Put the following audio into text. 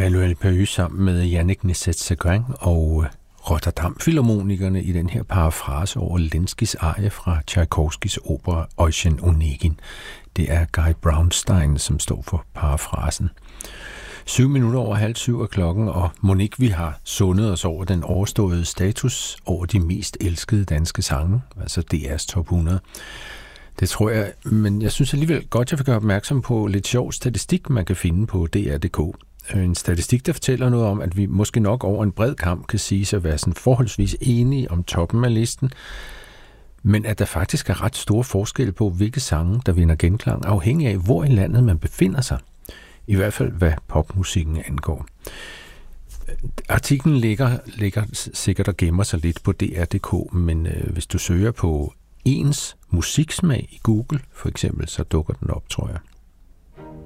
Emmanuel Peyus sammen med Yannick Nézet-Séguin og Rotterdam-filharmonikerne i den her parafrase over Lenskis arie fra Tchaikovskis opera Eugen Onegin. Det er Guy Brownstein, som står for parafrasen. 7:07 er klokken, og Monique, vi har sundet os over den overståede status over de mest elskede danske sange, altså DR's top 100. Det tror jeg, men jeg synes alligevel godt, jeg vil gøre opmærksom på lidt sjov statistik, man kan finde på DR.dk. En statistik, der fortæller noget om, at vi måske nok over en bred kamp kan sige at være sådan forholdsvis enige om toppen af listen, men at der faktisk er ret store forskelle på, hvilke sange, der vinder genklang, afhængig af, hvor i landet man befinder sig. I hvert fald, hvad popmusikken angår. Artiklen ligger sikkert og gemmer sig lidt på DR.dk, men hvis du søger på ens musiksmag i Google, for eksempel, så dukker den op, tror jeg.